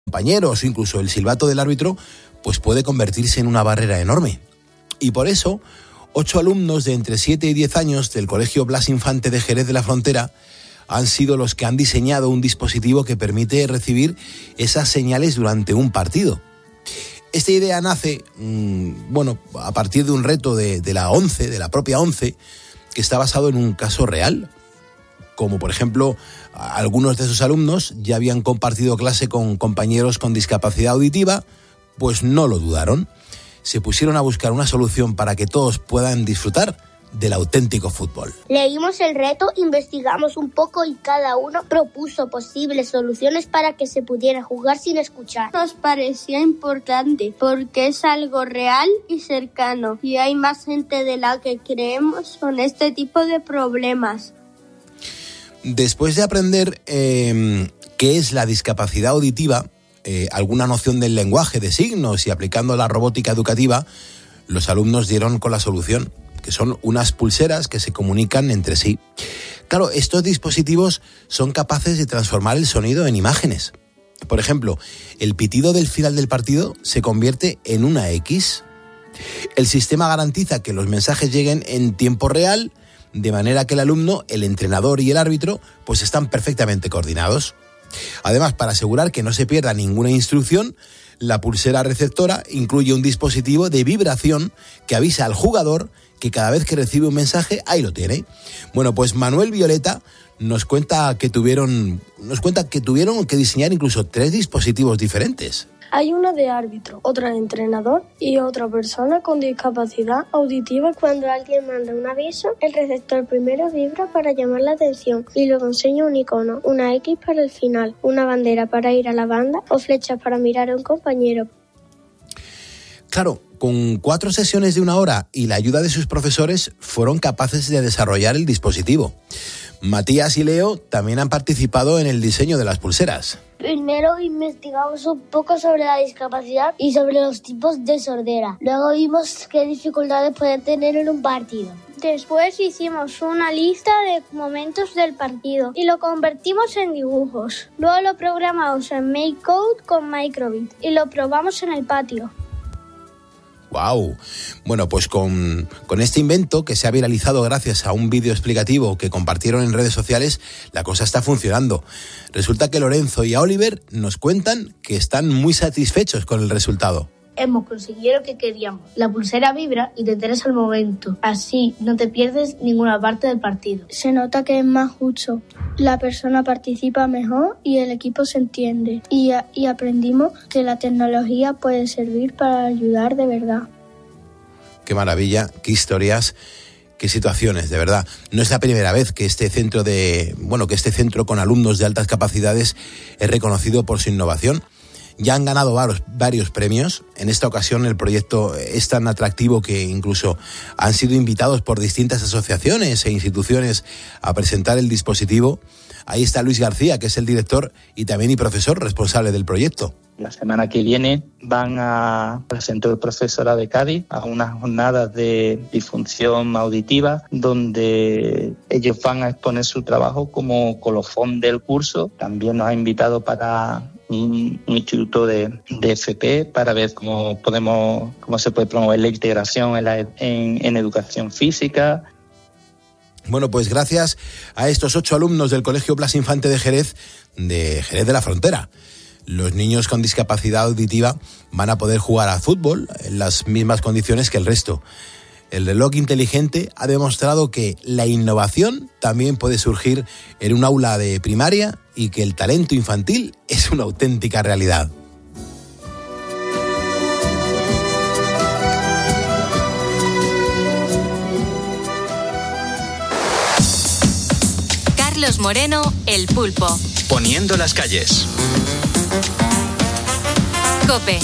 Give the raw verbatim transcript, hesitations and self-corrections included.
compañeros o incluso el silbato del árbitro, pues puede convertirse en una barrera enorme. Y por eso, ocho alumnos de entre siete y diez años del Colegio Blas Infante de Jerez de la Frontera han sido los que han diseñado un dispositivo que permite recibir esas señales durante un partido. Esta idea nace, mmm, bueno, a partir de un reto de, de la ONCE, de la propia ONCE, que está basado en un caso real. Como por ejemplo, algunos de sus alumnos ya habían compartido clase con compañeros con discapacidad auditiva, pues no lo dudaron. Se pusieron a buscar una solución para que todos puedan disfrutar del auténtico fútbol. Leímos el reto, investigamos un poco y cada uno propuso posibles soluciones para que se pudiera jugar sin escuchar. Nos parecía importante porque es algo real y cercano y hay más gente de la que creemos con este tipo de problemas. Después de aprender eh, qué es la discapacidad auditiva, eh, alguna noción del lenguaje de signos y aplicando la robótica educativa, los alumnos dieron con la solución, que son unas pulseras que se comunican entre sí. Claro, estos dispositivos son capaces de transformar el sonido en imágenes. Por ejemplo, el pitido del final del partido se convierte en una X. El sistema garantiza que los mensajes lleguen en tiempo real, de manera que el alumno, el entrenador y el árbitro pues están perfectamente coordinados. Además, para asegurar que no se pierda ninguna instrucción, la pulsera receptora incluye un dispositivo de vibración que avisa al jugador que cada vez que recibe un mensaje, ahí lo tiene. Bueno, pues Manuel Violeta nos cuenta que tuvieron, nos cuenta que tuvieron que diseñar incluso tres dispositivos diferentes. Hay una de árbitro, otra de entrenador y otra persona con discapacidad auditiva. Cuando alguien manda un aviso, el receptor primero vibra para llamar la atención y luego enseña un icono, una X para el final, una bandera para ir a la banda o flechas para mirar a un compañero. Claro, con cuatro sesiones de una hora y la ayuda de sus profesores fueron capaces de desarrollar el dispositivo. Matías y Leo también han participado en el diseño de las pulseras. Primero investigamos un poco sobre la discapacidad y sobre los tipos de sordera. Luego vimos qué dificultades pueden tener en un partido. Después hicimos una lista de momentos del partido y lo convertimos en dibujos. Luego lo programamos en MakeCode con Microbit y lo probamos en el patio. ¡Wow! Bueno, pues con, con este invento que se ha viralizado gracias a un vídeo explicativo que compartieron en redes sociales, la cosa está funcionando. Resulta que Lorenzo y Oliver nos cuentan que están muy satisfechos con el resultado. Hemos conseguido lo que queríamos. La pulsera vibra y te enteras al momento. Así no te pierdes ninguna parte del partido. Se nota que es más justo. La persona participa mejor y el equipo se entiende. Y, y aprendimos que la tecnología puede servir para ayudar de verdad. Qué maravilla, qué historias, qué situaciones, de verdad. No es la primera vez que este centro de, bueno, que este centro con alumnos de altas capacidades es reconocido por su innovación. Ya han ganado varios, varios premios. En esta ocasión el proyecto es tan atractivo que incluso han sido invitados por distintas asociaciones e instituciones a presentar el dispositivo. Ahí está Luis García, que es el director y también y profesor responsable del proyecto. La semana que viene van a presentar el profesorado de Cádiz a unas jornadas de disfunción auditiva donde ellos van a exponer su trabajo como colofón del curso. También nos ha invitado para un, un instituto de, de F P para ver cómo podemos, cómo se puede promover la integración en, la, en, en educación física. Bueno, pues gracias a estos ocho alumnos del Colegio Blas Infante de Jerez, de Jerez de la Frontera, los niños con discapacidad auditiva van a poder jugar al fútbol en las mismas condiciones que el resto. El reloj inteligente ha demostrado que la innovación también puede surgir en un aula de primaria y que el talento infantil es una auténtica realidad. Carlos Moreno, El Pulpo. Poniendo las calles. COPE,